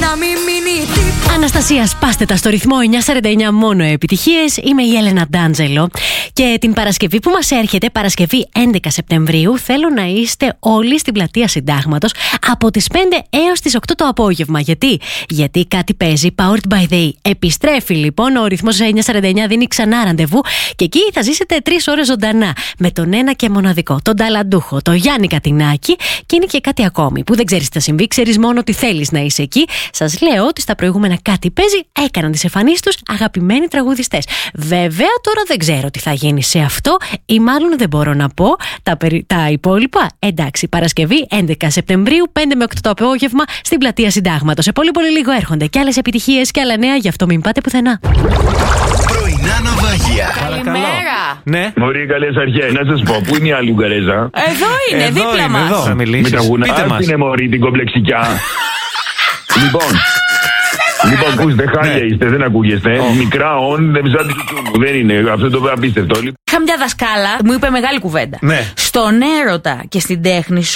να μην μείνει τίποτα. Αναστασία, σπάστε τα στο ρυθμό 949, μόνο επιτυχίες. Είμαι η Έλενα Ντάντζελο. Και την Παρασκευή που μας έρχεται, Παρασκευή 11 Σεπτεμβρίου, θέλω να είστε όλοι στην πλατεία Συντάγματος από τις 5 έως τις 8 το απόγευμα. Γιατί κάτι παίζει. Powered by Day. Επιστρέφει λοιπόν ο ρυθμός 949, δίνει ξανά ραντεβού. Και εκεί θα ζήσετε 3 ώρες ζωντανά με τον ένα και μοναδικό, τον ταλαντούχο, τον Γιάννη Κατινάκη. Και είναι και κάτι ακόμη που δεν ξέρεις τι θα συμβεί, ξέρεις μόνο ότι θέλεις να είσαι εκεί. Σας λέω ότι στα προηγούμενα κάτι παίζει, έκαναν τις εμφανίσεις τους αγαπημένοι τραγουδιστές. Βέβαια τώρα δεν ξέρω τι θα γίνει σε αυτό, ή μάλλον δεν μπορώ να πω τα υπόλοιπα. Εντάξει, Παρασκευή 11 Σεπτεμβρίου, 5 με 8 το απόγευμα στην πλατεία Συντάγματος. Σε πολύ πολύ λίγο έρχονται και άλλες επιτυχίες και άλλα νέα, γι' αυτό μην πάτε πουθενά. Πρωινά ναυάγια. Καλημέρα. Ναι. Μωρή, καλές αρχές. Να σας πω, πού είναι η άλλη Ουγγαρέζα? Εδώ είναι, δίπλα μας. Θα Με μιλήσεις. τα γουνά είναι μωρή την κομπλεξικιά. Λοιπόν, ακούστε, χάλια είστε, δεν ακούγεστε. Μικρά όν, δεν ψάχνει του. Δεν είναι, αυτό το απίστευτο. Είχα μια δασκάλα, μου είπε μεγάλη κουβέντα. Ναι. Στον έρωτα και στην τέχνη